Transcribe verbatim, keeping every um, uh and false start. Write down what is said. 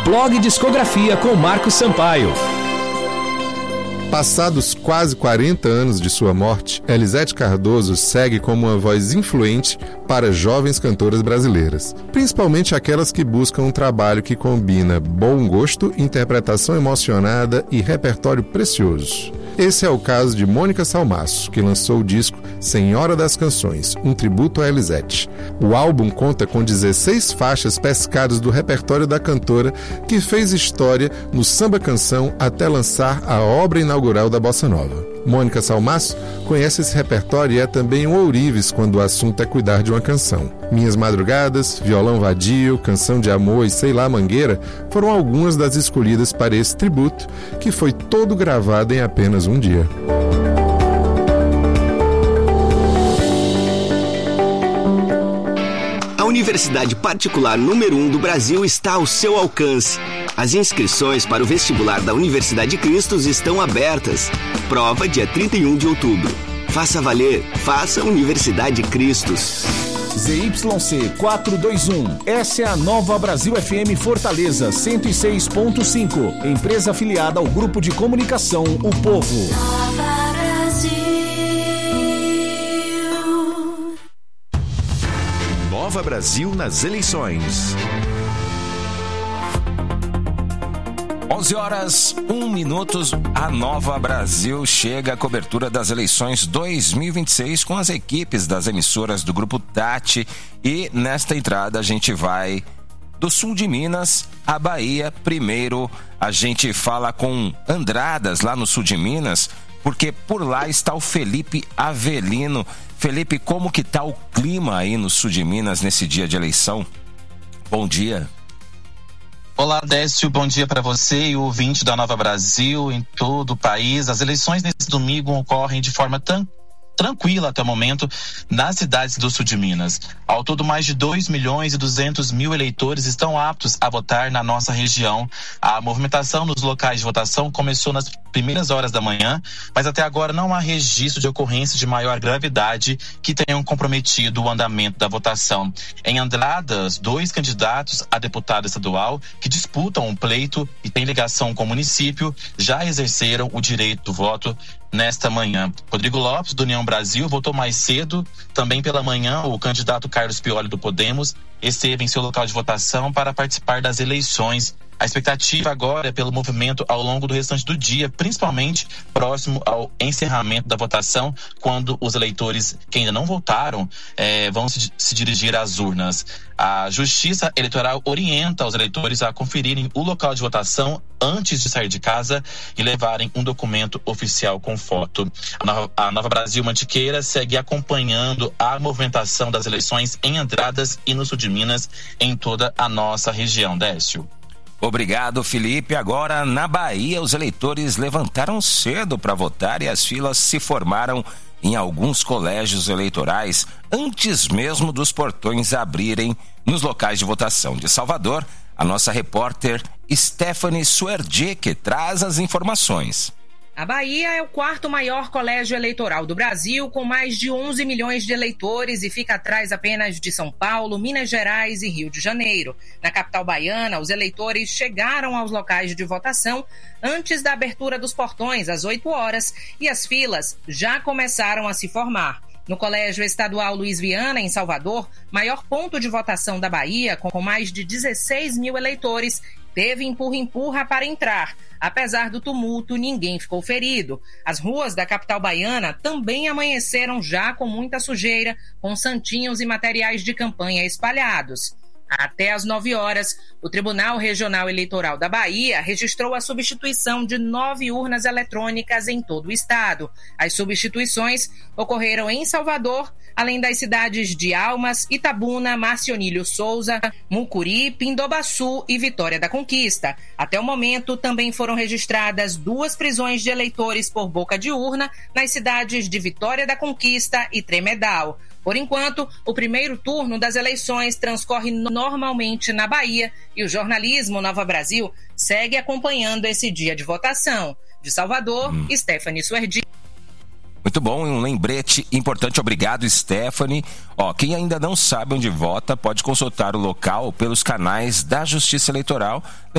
Blog Discografia com Marcos Sampaio. Passados quase quarenta anos de sua morte, Elisete Cardoso segue como uma voz influente para jovens cantoras brasileiras, principalmente aquelas que buscam um trabalho que combina bom gosto, interpretação emocionada e repertório precioso. Esse é o caso de Mônica Salmaço, que lançou o disco Senhora das Canções, um tributo a Elisete. O álbum conta com dezesseis faixas pescadas do repertório da cantora, que fez história no samba-canção até lançar a obra inaugural da Bossa Nova. Mônica Salmaço conhece esse repertório e é também um ourives quando o assunto é cuidar de uma canção. Minhas Madrugadas, Violão Vadio, Canção de Amor e Sei Lá Mangueira foram algumas das escolhidas para esse tributo, que foi todo gravado em apenas um dia. A Universidade Particular número um do Brasil está ao seu alcance. As inscrições para o vestibular da Universidade Cristos estão abertas. Prova dia trinta e um de outubro. Faça valer, faça Universidade Cristos. Z Y C quatrocentos e vinte e um. Essa é a Nova Brasil F M Fortaleza cento e seis ponto cinco. Empresa afiliada ao Grupo de Comunicação O Povo. Nova Brasil. Nova Brasil nas eleições. onze horas, um minuto, a Nova Brasil chega à cobertura das eleições dois mil e vinte e seis com as equipes das emissoras do Grupo Tati, e nesta entrada a gente vai do sul de Minas à Bahia. Primeiro a gente fala com Andradas, lá no sul de Minas, porque por lá está o Felipe Avelino. Felipe, como que está o clima aí no sul de Minas nesse dia de eleição? Bom dia. Olá, Décio, bom dia para você e o ouvinte da Nova Brasil em todo o país. As eleições nesse domingo ocorrem de forma tão tranquila até o momento nas cidades do sul de Minas. Ao todo, mais de dois milhões e duzentos mil eleitores estão aptos a votar na nossa região. A movimentação nos locais de votação começou nas primeiras horas da manhã, mas até agora não há registro de ocorrência de maior gravidade que tenham comprometido o andamento da votação. Em Andradas, dois candidatos a deputado estadual que disputam um pleito e têm ligação com o município já exerceram o direito do voto nesta manhã. Rodrigo Lopes, do União Brasil, votou mais cedo. Também pela manhã, o candidato Carlos Pioli, do Podemos, esteve em seu local de votação para participar das eleições. A expectativa agora é pelo movimento ao longo do restante do dia, principalmente próximo ao encerramento da votação, quando os eleitores que ainda não votaram eh, vão se, se dirigir às urnas. A Justiça Eleitoral orienta os eleitores a conferirem o local de votação antes de sair de casa e levarem um documento oficial com foto. A Nova, a Nova Brasil Mantiqueira segue acompanhando a movimentação das eleições em Andradas e no sul de Minas, em toda a nossa região. Décio. Obrigado, Felipe. Agora, na Bahia, os eleitores levantaram cedo para votar e as filas se formaram em alguns colégios eleitorais antes mesmo dos portões abrirem nos locais de votação. De Salvador, a nossa repórter Stephanie Suerdic traz as informações. A Bahia é o quarto maior colégio eleitoral do Brasil, com mais de onze milhões de eleitores, e fica atrás apenas de São Paulo, Minas Gerais e Rio de Janeiro. Na capital baiana, os eleitores chegaram aos locais de votação antes da abertura dos portões, às oito horas, e as filas já começaram a se formar. No Colégio Estadual Luiz Viana, em Salvador, maior ponto de votação da Bahia, com mais de dezesseis mil eleitores, teve empurra-empurra para entrar. Apesar do tumulto, ninguém ficou ferido. As ruas da capital baiana também amanheceram já com muita sujeira, com santinhos e materiais de campanha espalhados. Até às nove horas, o Tribunal Regional Eleitoral da Bahia registrou a substituição de nove urnas eletrônicas em todo o estado. As substituições ocorreram em Salvador, além das cidades de Almas, Itabuna, Marcionílio Souza, Mucuri, Pindobaçu e Vitória da Conquista. Até o momento, também foram registradas duas prisões de eleitores por boca de urna nas cidades de Vitória da Conquista e Tremedal. Por enquanto, o primeiro turno das eleições transcorre normalmente na Bahia e o jornalismo Nova Brasil segue acompanhando esse dia de votação. De Salvador, hum. Stephanie Suerdi. Muito bom, e um lembrete importante, obrigado, Stephanie. Ó, quem ainda não sabe onde vota pode consultar o local pelos canais da Justiça Eleitoral.